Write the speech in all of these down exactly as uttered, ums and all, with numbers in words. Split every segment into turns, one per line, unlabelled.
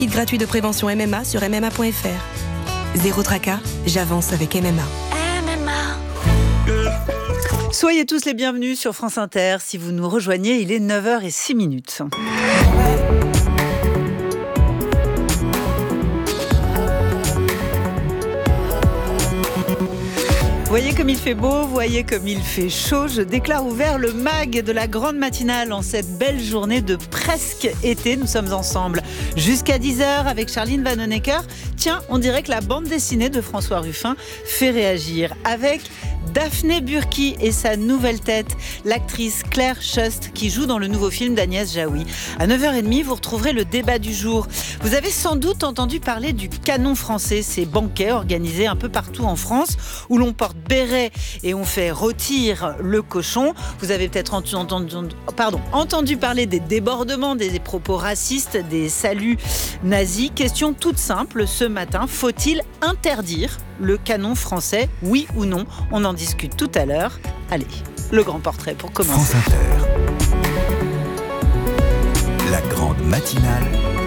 Kit gratuit de prévention M M A sur M M A point F R. Zéro tracas, j'avance avec M M A.
M M A.
Soyez tous les bienvenus sur France Inter. Si vous nous rejoignez, il est neuf heures zéro six minutes. Voyez comme il fait beau, voyez comme il fait chaud. Je déclare ouvert le mag de la grande matinale en cette belle journée de presque été. Nous sommes ensemble jusqu'à dix heures avec Charline Vanhoenacker. Tiens, on dirait que la bande dessinée de François Ruffin fait réagir. Avec Daphné Burki et sa nouvelle tête, l'actrice Claire Schust qui joue dans le nouveau film d'Agnès Jaoui. À neuf heures trente, vous retrouverez le débat du jour. Vous avez sans doute entendu parler du canon français, ces banquets organisés un peu partout en France où l'on porte béret et on fait rôtir le cochon. Vous avez peut-être entendu, pardon, entendu parler des débordements, des propos racistes, des saluts nazis. Question toute simple ce matin, faut-il interdire le canon français, oui ou non? On en discute tout à l'heure. Allez, le grand portrait pour commencer.
France Inter. La grande matinale.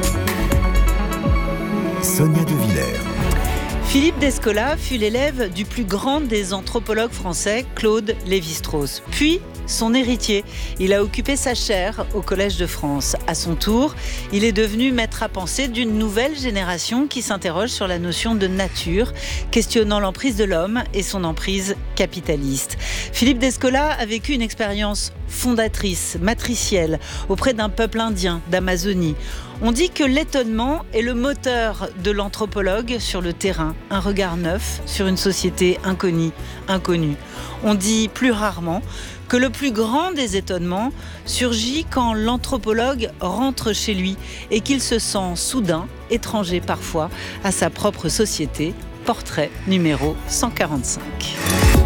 Sonia De Villers.
Philippe Descola fut l'élève du plus grand des anthropologues français, Claude Lévi-Strauss. Puis, son héritier. Il a occupé sa chaire au Collège de France. À son tour, il est devenu maître à penser d'une nouvelle génération qui s'interroge sur la notion de nature, questionnant l'emprise de l'homme et son emprise capitaliste. Philippe Descola a vécu une expérience fondatrice, matricielle, auprès d'un peuple indien d'Amazonie. On dit que l'étonnement est le moteur de l'anthropologue sur le terrain, un regard neuf sur une société inconnue, inconnue. On dit plus rarement que le plus grand des étonnements surgit quand l'anthropologue rentre chez lui et qu'il se sent soudain, étranger parfois, à sa propre société. Portrait numéro cent quarante-cinq.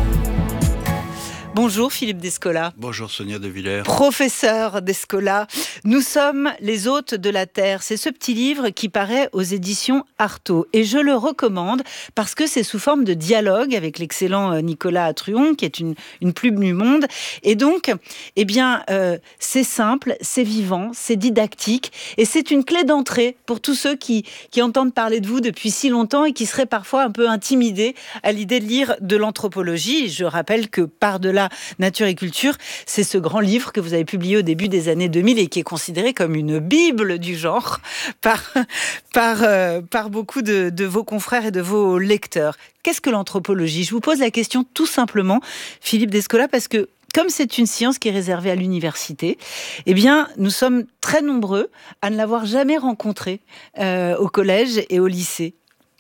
Bonjour Philippe Descola.
Bonjour Sonia De Villers.
Professeur Descola, nous sommes les hôtes de la Terre. C'est ce petit livre qui paraît aux éditions Artaud. Et je le recommande parce que c'est sous forme de dialogue avec l'excellent Nicolas Atruon, qui est une, une plume du monde. Et donc, eh bien, euh, c'est simple, c'est vivant, c'est didactique. Et c'est une clé d'entrée pour tous ceux qui, qui entendent parler de vous depuis si longtemps et qui seraient parfois un peu intimidés à l'idée de lire de l'anthropologie. Je rappelle que par-delà Nature et culture, c'est ce grand livre que vous avez publié au début des années deux mille et qui est considéré comme une bible du genre par, par, euh, par beaucoup de, de vos confrères et de vos lecteurs. Qu'est-ce que l'anthropologie? Je vous pose la question tout simplement, Philippe Descola, parce que comme c'est une science qui est réservée à l'université, eh bien, nous sommes très nombreux à ne l'avoir jamais rencontrée euh, au collège et au lycée.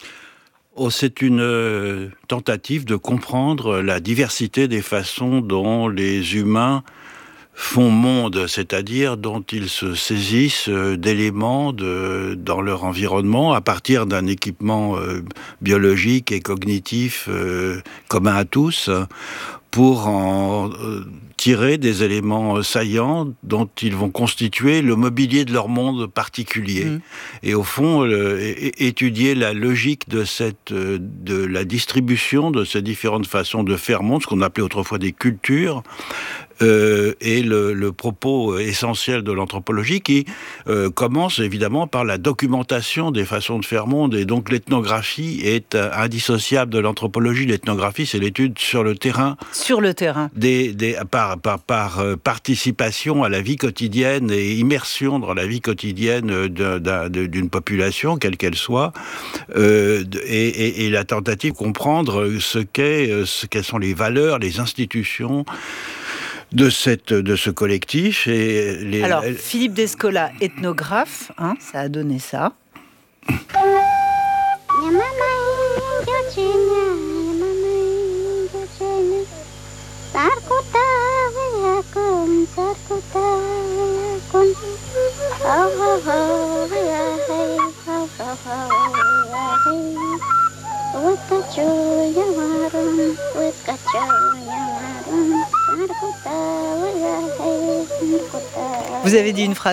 Oh, c'est une euh, tentative de comprendre la diversité des façons dont les humains font monde, c'est-à-dire dont ils se saisissent euh, d'éléments de, dans leur environnement à partir d'un équipement euh, biologique et cognitif euh, commun à tous, pour en euh, tirer des éléments saillants dont ils vont constituer le mobilier de leur monde particulier. Mmh. Et au fond, euh, étudier la logique de, cette, euh, de la distribution de ces différentes façons de faire monde, ce qu'on appelait autrefois des cultures, euh, et le, le propos essentiel de l'anthropologie qui euh, commence évidemment par la documentation des façons de faire monde. Et donc l'ethnographie est euh, indissociable de l'anthropologie. L'ethnographie, c'est l'étude sur le terrain.
Sur le terrain.
Des, des, par, par, par euh, participation à la vie quotidienne et immersion dans la vie quotidienne de, de, de, d'une population, quelle qu'elle soit, euh, et, et, et la tentative de comprendre ce qu'est, ce, quelles sont les valeurs, les institutions de, cette, de ce collectif. Et les...
Alors, Philippe Descola, ethnographe, hein, ça a donné ça. Vous avez dit une phrase très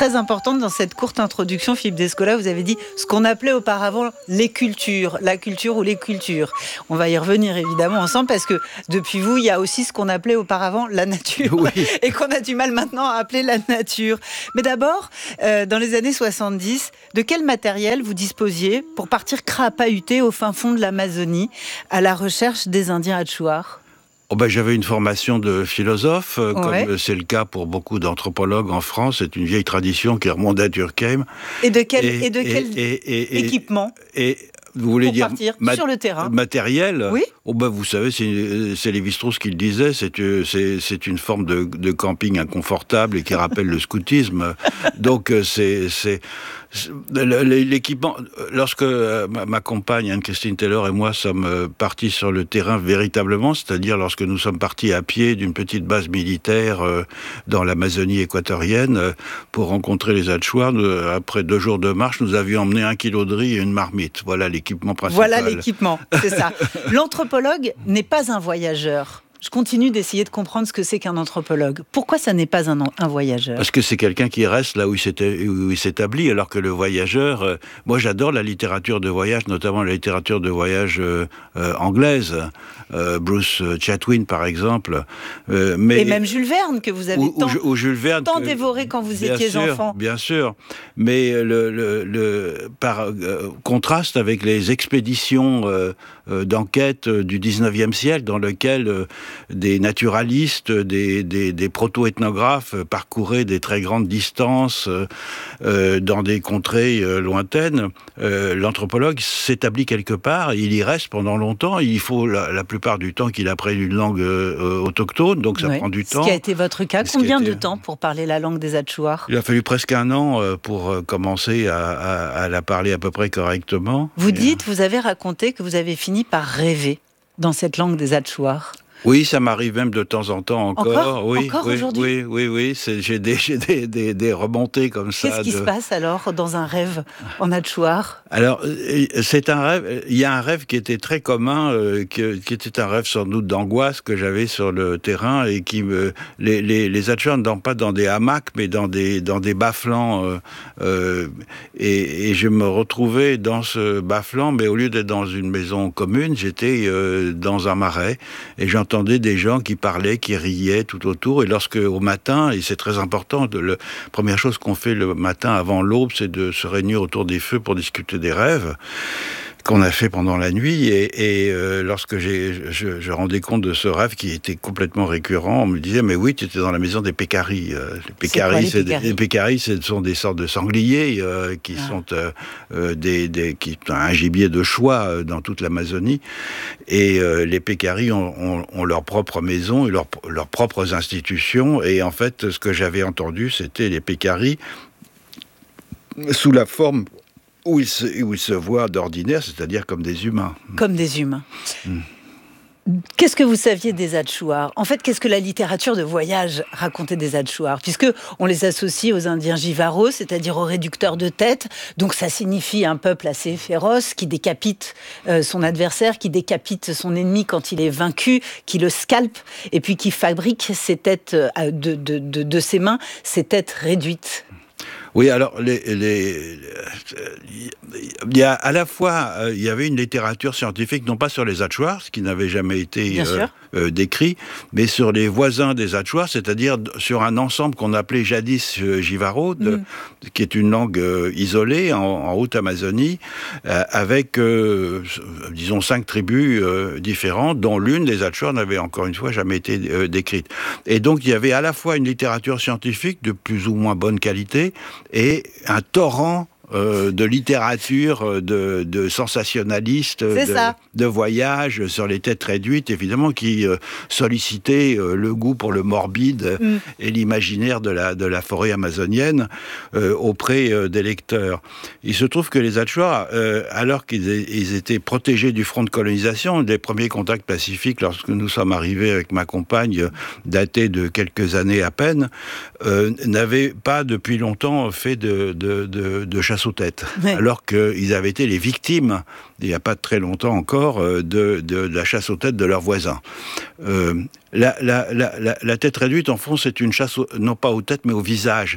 très importante dans cette courte introduction, Philippe Descola. Vous avez dit ce qu'on appelait auparavant les cultures, la culture ou les cultures. On va y revenir évidemment ensemble parce que depuis vous, il y a aussi ce qu'on appelait auparavant la nature
oui.
et qu'on a du mal maintenant à appeler la nature. Mais d'abord, euh, dans les années soixante-dix, de quel matériel vous disposiez pour partir crapahuter au fin fond de l'Amazonie à la recherche des Indiens Achuar?
Oh ben, j'avais une formation de philosophe, euh,
Ouais.
comme c'est le cas pour beaucoup d'anthropologues en France. C'est une vieille tradition qui remonte à Durkheim.
Et de quel,
Et-
et de
et-
quel
et- et- et-
équipement
Et vous voulez
pour
dire
partir
mat-
sur le terrain?
matériel?
Oui.
Oh ben, vous savez, c'est, c'est Lévi-Strauss qui le disait, c'est, euh, c'est, c'est une forme de, de camping inconfortable et qui rappelle le scoutisme. Donc euh, c'est, c'est, c'est l'équipement. Lorsque euh, ma, ma compagne Anne-Christine Taylor et moi sommes euh, partis sur le terrain véritablement, c'est-à-dire lorsque nous sommes partis à pied d'une petite base militaire euh, dans l'Amazonie équatorienne euh, pour rencontrer les Achuar, nous, après deux jours de marche, nous avions emmené un kilo de riz et une marmite. Voilà l'équipement principal.
Voilà l'équipement, c'est ça. L'anthropologue n'est pas un voyageur. Je continue d'essayer de comprendre ce que c'est qu'un anthropologue. Pourquoi ça n'est pas un, un voyageur?
Parce que c'est quelqu'un qui reste là où il, s'était, où il s'établit, alors que le voyageur... Euh, moi, j'adore la littérature de voyage, notamment la littérature de voyage euh, euh, anglaise. Euh, Bruce Chatwin, par exemple. Euh, mais,
Et même Jules Verne, que vous avez
ou,
tant,
ou, ou Jules Verne,
tant
que,
dévoré quand vous
bien
étiez
sûr,
enfant.
Bien sûr. Mais le, le, le, par euh, contraste avec les expéditions euh, euh, d'enquête du dix-neuvième siècle, dans lesquelles euh, des naturalistes, des, des, des proto-ethnographes parcouraient des très grandes distances euh, dans des contrées euh, lointaines, euh, l'anthropologue s'établit quelque part, il y reste pendant longtemps, il faut la, la plupart du temps qu'il apprenne une langue euh, autochtone, donc ça
Ouais.
prend du
Ce
temps.
qui a été votre cas.
Ce qui a
Combien
été-
de temps pour parler la langue des Achuar?
Il a fallu presque un an euh, pour euh, commencer à, à, à la parler à peu près correctement.
Vous
Et,
dites, vous avez raconté que vous avez fini par rêver dans cette langue des Achuar.
Oui, ça m'arrive même de temps en temps encore.
Encore
oui,
Encore
oui,
aujourd'hui
oui, oui, oui. C'est, j'ai des, j'ai des, des, des remontées comme ça.
Qu'est-ce qui
de...
se passe alors dans un rêve en Achuar?
Alors, euh, c'est un rêve. Il y a un rêve qui était très commun, euh, qui, qui était un rêve sans doute d'angoisse que j'avais sur le terrain et qui me. Les, les, les Achuar ne dorment pas dans des hamacs, mais dans des dans des bas-flancs. Euh, euh, et, et je me retrouvais dans ce bas-flanc, mais au lieu d'être dans une maison commune, j'étais euh, dans un marais et j'entendais des gens qui parlaient, qui riaient tout autour. Et lorsque au matin, et c'est très important, de le, première chose qu'on fait le matin avant l'aube, c'est de se réunir autour des feux pour discuter des rêves qu'on a fait pendant la nuit. Et, et euh, lorsque j'ai, je, je rendais compte de ce rêve qui était complètement récurrent, on me disait, mais oui, tu étais dans la maison des pécaris. Euh, les pécaris,
les
c'est
pécaris
des, les pécaris, ce sont des sortes de sangliers euh, qui
Ah.
sont euh, euh, des, des, qui, un gibier de choix euh, dans toute l'Amazonie. Et euh, les pécaris ont, ont, ont leur propre maison et leur, leurs propres institutions. Et en fait, ce que j'avais entendu, c'était les pécaris sous la forme où ils se, où ils se voient d'ordinaire, c'est-à-dire comme des humains.
Comme des humains.
Mm.
Qu'est-ce que vous saviez des Achuar? En fait, qu'est-ce que la littérature de voyage racontait des Achuar? Puisque on les associe aux Indiens Jivaros, c'est-à-dire aux réducteurs de tête. Donc ça signifie un peuple assez féroce qui décapite euh, son adversaire, qui décapite son ennemi quand il est vaincu, qui le scalpe et puis qui fabrique ses têtes euh, de, de, de, de ses mains, ses têtes réduites.
Oui, alors les, les, il y a à la fois euh, il y avait une littérature scientifique non pas sur les Achuar, ce qui n'avait jamais été euh, euh, décrit, mais sur les voisins des Achuar, c'est-à-dire sur un ensemble qu'on appelait jadis euh, Jivaro, de, mm. qui est une langue euh, isolée en, en Haute-Amazonie, euh, avec euh, disons cinq tribus euh, différentes, dont l'une des Achuar n'avait encore une fois jamais été euh, décrite. Et donc il y avait à la fois une littérature scientifique de plus ou moins bonne qualité et un torrent euh, de littérature, de, de sensationnalistes, de, de voyages sur les têtes réduites, évidemment, qui euh, sollicitaient euh, le goût pour le morbide mm. et l'imaginaire de la, de la forêt amazonienne euh, auprès euh, des lecteurs. Il se trouve que les Achuar, euh, alors qu'ils ils étaient protégés du front de colonisation, les premiers contacts pacifiques, lorsque nous sommes arrivés avec ma compagne, datés de quelques années à peine, euh, n'avaient pas depuis longtemps fait de, de, de, de chasse aux têtes, ouais. alors qu'ils avaient été les victimes, il n'y a pas très longtemps encore, de, de, de la chasse aux têtes de leurs voisins. Euh, la, la, la, la, la tête réduite, en fond, c'est une chasse, au, non pas aux têtes, mais au visage.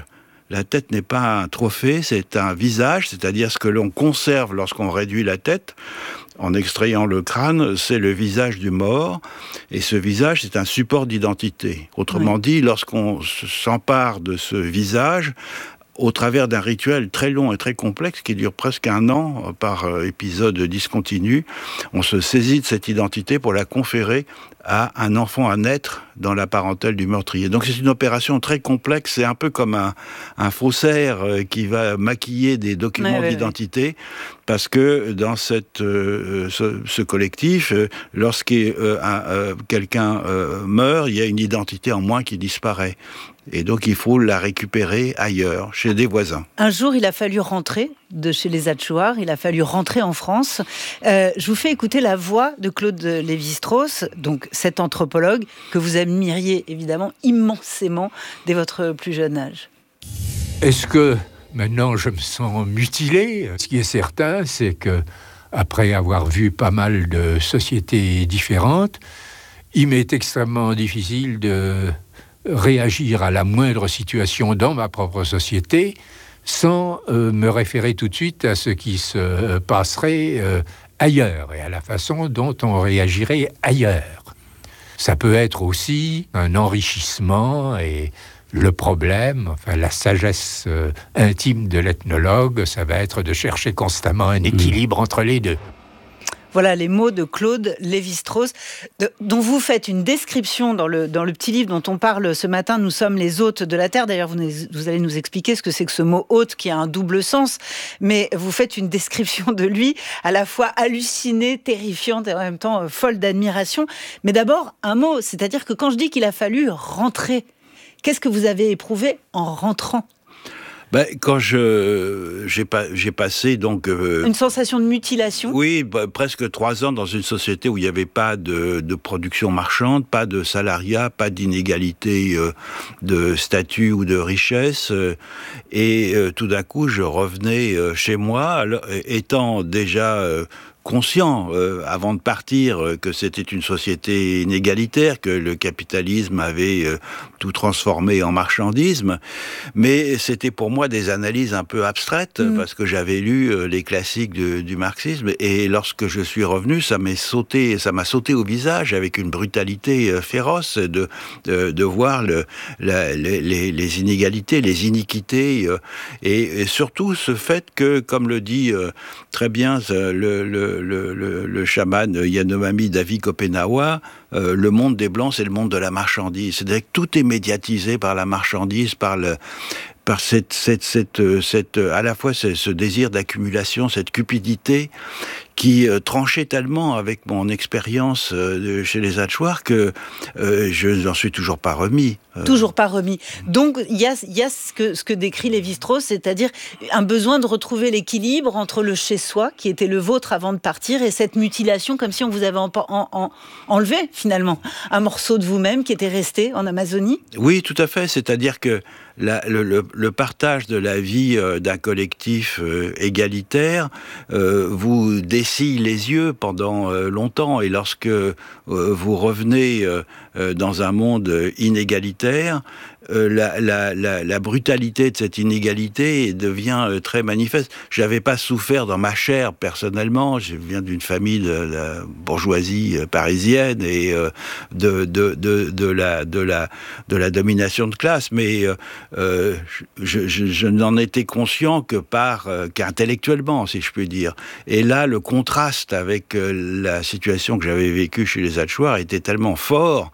La tête n'est pas un trophée, c'est un visage, c'est-à-dire ce que l'on conserve lorsqu'on réduit la tête. En extrayant le crâne, c'est le visage du mort, et ce visage, c'est un support d'identité. Autrement oui. dit, lorsqu'on s'empare de ce visage, au travers d'un rituel très long et très complexe qui dure presque un an par épisode discontinu, on se saisit de cette identité pour la conférer à un enfant à naître dans la parentèle du meurtrier. Donc c'est une opération très complexe, c'est un peu comme un, un faussaire qui va maquiller des documents ouais, d'identité, ouais, ouais. parce que dans cette, euh, ce, ce collectif, euh, lorsque euh, euh, quelqu'un euh, meurt, il y a une identité en moins qui disparaît. Et donc, il faut la récupérer ailleurs, chez des voisins.
Un jour, il a fallu rentrer de chez les Hatchouars, il a fallu rentrer en France. Euh, je vous fais écouter la voix de Claude Lévi-Strauss, donc cet anthropologue que vous admiriez évidemment immensément dès votre plus jeune âge.
Est-ce que maintenant je me sens mutilé ? Ce qui est certain, c'est que après avoir vu pas mal de sociétés différentes, il m'est extrêmement difficile de réagir à la moindre situation dans ma propre société sans euh, me référer tout de suite à ce qui se euh, passerait euh, ailleurs et à la façon dont on réagirait ailleurs. Ça peut être aussi un enrichissement et le problème, enfin la sagesse euh, intime de l'ethnologue, ça va être de chercher constamment un équilibre mmh. entre les deux.
Voilà les mots de Claude Lévi-Strauss, de, dont vous faites une description dans le, dans le petit livre dont on parle ce matin. Nous sommes les hôtes de la Terre. D'ailleurs, vous, vous allez nous expliquer ce que c'est que ce mot hôte qui a un double sens. Mais vous faites une description de lui à la fois hallucinée, terrifiante et en même temps euh, folle d'admiration. Mais d'abord, un mot, c'est-à-dire que quand je dis qu'il a fallu rentrer, qu'est-ce que vous avez éprouvé en rentrant ?
Ben, quand je j'ai, pas, j'ai passé donc euh,
une sensation de mutilation.
Oui, bah, presque trois ans dans une société où il n'y avait pas de, de production marchande, pas de salariat, pas d'inégalité euh, de statut ou de richesse, euh, et euh, tout d'un coup je revenais euh, chez moi, alors, étant déjà euh, conscient, euh, avant de partir, euh, que c'était une société inégalitaire, que le capitalisme avait euh, tout transformé en marchandisme, mais c'était pour moi des analyses un peu abstraites, mmh. parce que j'avais lu euh, les classiques de, du marxisme, et lorsque je suis revenu, ça m'a sauté, ça m'a sauté au visage avec une brutalité euh, féroce de, de, de voir le, la, les, les inégalités, les iniquités, euh, et, et surtout ce fait que, comme le dit euh, très bien le, le Le, le, le chaman Yanomami Davi Kopenawa, euh, le monde des Blancs, c'est le monde de la marchandise. C'est-à-dire que tout est médiatisé par la marchandise, par le... par cette, cette, cette, cette, à la fois ce, ce désir d'accumulation, cette cupidité qui euh, tranchait tellement avec mon expérience euh, chez les Hatchouars que euh, je n'en suis toujours pas remis. Euh...
Toujours pas remis. Donc il y a, y a ce, que, ce que décrit Lévi-Strauss, c'est-à-dire un besoin de retrouver l'équilibre entre le chez-soi, qui était le vôtre avant de partir, et cette mutilation, comme si on vous avait en, en, en, enlevé finalement un morceau de vous-même qui était resté en Amazonie.
Oui, tout à fait. C'est-à-dire que La, le, le, le partage de la vie euh, d'un collectif euh, égalitaire euh, vous dessille les yeux pendant euh, longtemps, et lorsque euh, vous revenez euh, euh, dans un monde inégalitaire, euh, la, la, la, la brutalité de cette inégalité devient euh, très manifeste. Je n'avais pas souffert dans ma chair personnellement, je viens d'une famille de la bourgeoisie parisienne et euh, de, de, de, de, la, de, la, de la domination de classe, mais euh, Euh, je, je, je n'en étais conscient que par euh, qu'intellectuellement, si je puis dire. Et là, le contraste avec euh, la situation que j'avais vécue chez les Hatchouars était tellement fort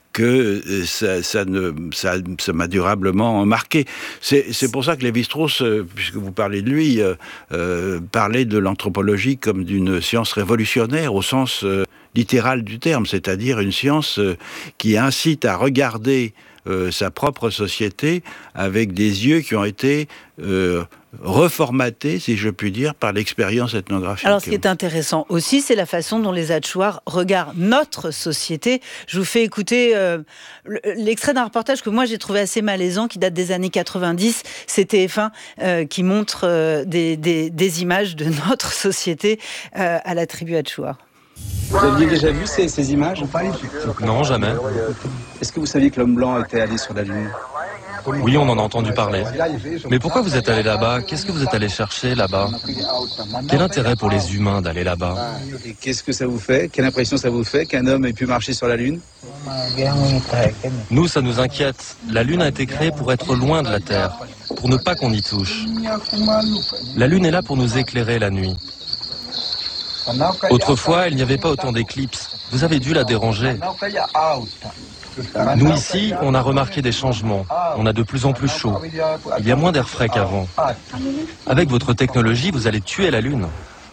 que euh, ça, ça, ne, ça, ça m'a durablement marqué. C'est, c'est pour ça que Lévi-Strauss, euh, puisque vous parlez de lui, euh, euh, parlait de l'anthropologie comme d'une science révolutionnaire au sens euh, littéral du terme, c'est-à-dire une science euh, qui incite à regarder Euh, sa propre société avec des yeux qui ont été euh, reformatés, si je puis dire, par l'expérience ethnographique.
Alors, ce qui est intéressant aussi, c'est la façon dont les Hatchouars regardent notre société. Je vous fais écouter euh, l'extrait d'un reportage que moi j'ai trouvé assez malaisant, qui date des années quatre-vingt-dix. C'est T F un euh, qui montre euh, des, des, des images de notre société euh, à la tribu Hatchouar.
Vous aviez déjà vu ces, ces images ?
Non, jamais.
Est-ce que vous saviez que l'homme blanc était allé sur la Lune ?
Oui, on en a entendu parler. Mais pourquoi vous êtes allé là-bas? Qu'est-ce que vous êtes allé chercher là-bas? Quel intérêt pour les humains d'aller là-bas?
Et qu'est-ce que ça vous fait? Quelle impression ça vous fait qu'un homme ait pu marcher sur la Lune?
Nous, ça nous inquiète. La Lune a été créée pour être loin de la Terre, pour ne pas qu'on y touche. La Lune est là pour nous éclairer la nuit. Autrefois, il n'y avait pas autant d'éclipses. Vous avez dû la déranger. Nous, ici, on a remarqué des changements. On a de plus en plus chaud. Il y a moins d'air frais qu'avant. Avec votre technologie, vous allez tuer la Lune.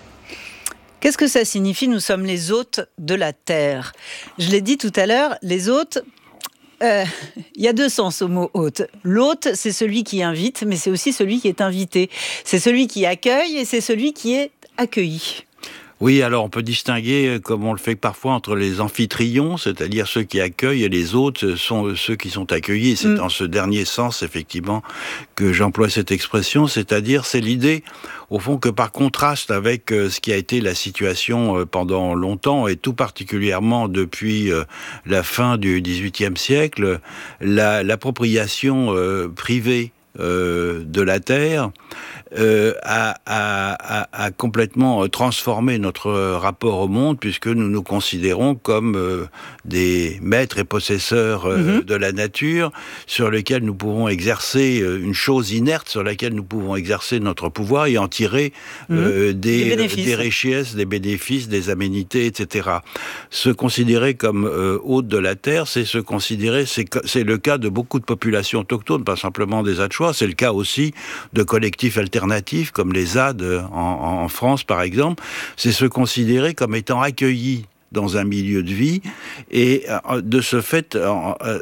Qu'est-ce que ça signifie? Nous sommes les hôtes de la Terre. Je l'ai dit tout à l'heure, les hôtes... Il euh, y a deux sens au mot hôte. L'hôte, c'est celui qui invite, mais c'est aussi celui qui est invité. C'est celui qui accueille et c'est celui qui est accueilli.
Oui, alors on peut distinguer, comme on le fait parfois, entre les amphitrions, c'est-à-dire ceux qui accueillent, et les hôtes sont ceux qui sont accueillis. C'est mm. dans ce dernier sens, effectivement, que j'emploie cette expression, c'est-à-dire, c'est l'idée, au fond, que par contraste avec ce qui a été la situation pendant longtemps, et tout particulièrement depuis la fin du dix-huitième siècle, la, l'appropriation euh, privée euh, de la terre, Euh, a, a, a, a complètement transformé notre rapport au monde, puisque nous nous considérons comme euh, des maîtres et possesseurs euh, mm-hmm. de la nature, sur lesquels nous pouvons exercer euh, une chose inerte, sur laquelle nous pouvons exercer notre pouvoir et en tirer euh, mm-hmm. des, des, des richesses, des bénéfices, des aménités, et cetera. Se considérer comme euh, hôte de la terre, c'est se considérer, c'est, c'est le cas de beaucoup de populations autochtones, pas simplement des Achuar, c'est le cas aussi de collectifs alternatifs comme les Z A D en, en France par exemple, c'est se considérer comme étant accueillis dans un milieu de vie et de ce fait euh,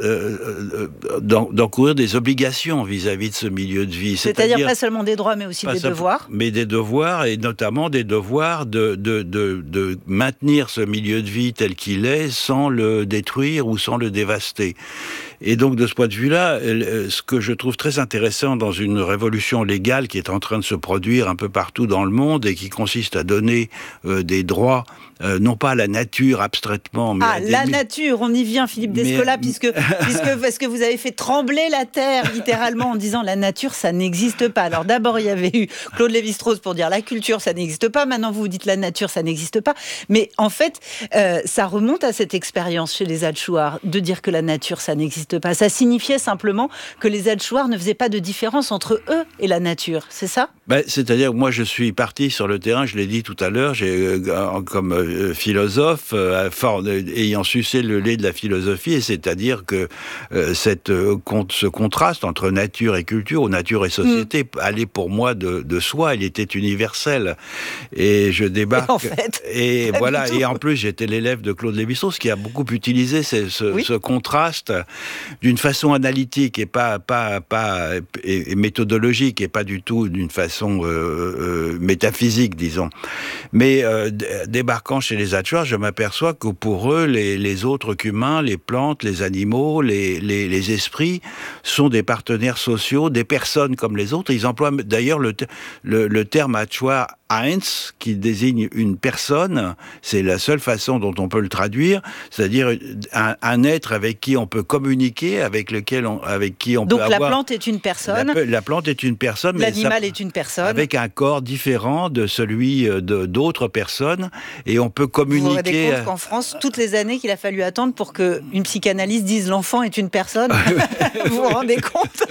euh, d'encourir des obligations vis-à-vis de ce milieu de vie.
C'est-à-dire, C'est-à-dire pas seulement des droits mais aussi des devoirs.
Mais des devoirs et notamment des devoirs de, de, de, de maintenir ce milieu de vie tel qu'il est sans le détruire ou sans le dévaster. Et donc, de ce point de vue-là, ce que je trouve très intéressant dans une révolution légale qui est en train de se produire un peu partout dans le monde et qui consiste à donner euh, des droits, euh, non pas à la nature abstraitement, mais
ah,
à des...
la nature, on y vient, Philippe Descola, mais... puisque, puisque parce que vous avez fait trembler la terre, littéralement, en disant la nature, ça n'existe pas. Alors d'abord, il y avait eu Claude Lévi-Strauss pour dire la culture, ça n'existe pas. Maintenant, vous vous dites la nature, ça n'existe pas. Mais en fait, euh, ça remonte à cette expérience chez les Achuar de dire que la nature, ça n'existe pas. Ça signifiait simplement que les Achuar ne faisaient pas de différence entre eux et la nature, c'est ça?
Ben, c'est-à-dire, moi, je suis parti sur le terrain, je l'ai dit tout à l'heure, j'ai, euh, comme euh, philosophe, euh, fort, euh, ayant sucé le lait de la philosophie, et c'est-à-dire que euh, cette, euh, ce contraste entre nature et culture, ou nature et société, mmh. allait pour moi de, de soi, il était universel. Et je débarque...
Et en fait,
et voilà, et en plus, j'étais l'élève de Claude Lévi-Strauss, qui a beaucoup utilisé ce, ce, oui. ce contraste d'une façon analytique et pas, pas, pas et, et méthodologique, et pas du tout d'une façon euh, euh, métaphysique, disons. Mais euh, d- débarquant chez les Achuar, je m'aperçois que pour eux, les, les autres qu'humains, les plantes, les animaux, les, les, les esprits, sont des partenaires sociaux, des personnes comme les autres. Ils emploient d'ailleurs le, le, le terme Achuar Eins, qui désigne une personne, c'est la seule façon dont on peut le traduire, c'est-à-dire un, un être avec qui on peut communiquer, avec lequel on, avec qui on
Donc
peut avoir...
Donc la plante est une personne.
La, la plante est une personne.
L'animal
mais ça,
est une personne.
Avec un corps différent de celui de, d'autres personnes, et on peut communiquer... Vous vous rendez
compte qu'en France, toutes les années qu'il a fallu attendre pour qu'une psychanalyste dise l'enfant est une personne? Vous vous rendez compte?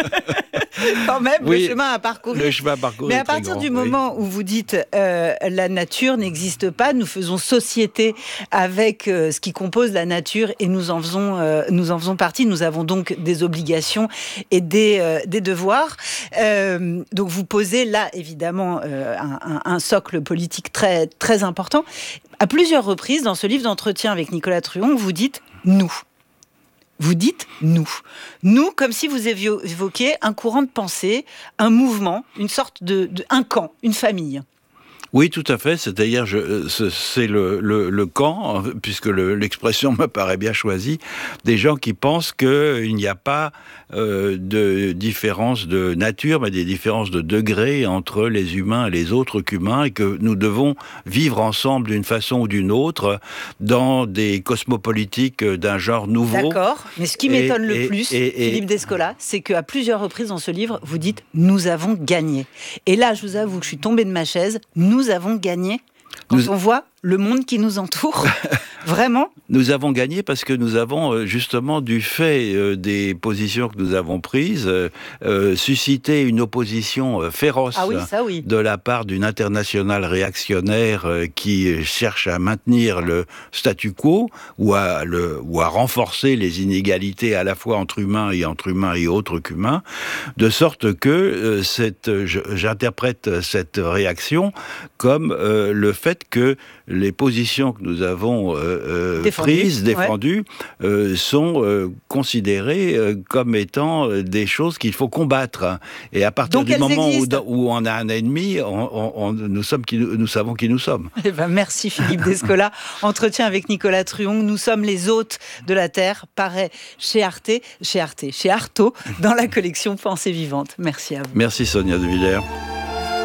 Quand même, oui, le chemin à parcourir.
Le chemin à parcourir.
Mais à partir
grand,
du
oui.
moment où vous dites euh, la nature n'existe pas, nous faisons société avec euh, ce qui compose la nature et nous en faisons, euh, nous en faisons partie. Nous avons donc des obligations et des, euh, des devoirs. Euh, donc vous posez là, évidemment, euh, un, un, un socle politique très, très important. À plusieurs reprises, dans ce livre d'entretien avec Nicolas Truon, vous dites « nous ». Vous dites « nous ». Nous, comme si vous évoquiez un courant de pensée, un mouvement, une sorte de... de un camp, une famille.
Oui, tout à fait. C'est-à-dire, je, c'est le, le, le camp, puisque le, l'expression me paraît bien choisie, des gens qui pensent qu'il n'y a pas euh, de différence de nature, mais des différences de degré entre les humains et les autres qu'humains, et que nous devons vivre ensemble d'une façon ou d'une autre dans des cosmopolitiques d'un genre nouveau.
D'accord. Mais ce qui m'étonne et, le et, plus, et, et, Philippe Descola, c'est qu'à plusieurs reprises dans ce livre, vous dites « nous avons gagné ». Et là, je vous avoue que je suis tombée de ma chaise. Nous avons gagné quand nous... on voit le monde qui nous entoure. Vraiment ?
Nous avons gagné parce que nous avons, justement, du fait euh, des positions que nous avons prises, euh, euh, suscité une opposition euh, féroce
ah oui, ça, oui.
de la part d'une internationale réactionnaire euh, qui cherche à maintenir le statu quo ou à, le, ou à renforcer les inégalités à la fois entre humains et entre humains et autres qu'humains, de sorte que euh, cette, je, j'interprète cette réaction comme euh, le fait que les positions que nous avons euh, Défendu, prises, défendues, ouais. euh, sont euh, considérées euh, comme étant euh, des choses qu'il faut combattre. Et à partir
Donc
du moment où,
existent.
où on a un ennemi, on, on, on, nous, sommes qui, nous savons qui nous sommes.
Eh ben, merci Philippe Descola. Entretien avec Nicolas Truong. Nous sommes les hôtes de la Terre, paraît chez Arte, chez Arte, chez Artaud, dans la collection Pensée vivante. Merci à vous.
Merci Sonia De Villers.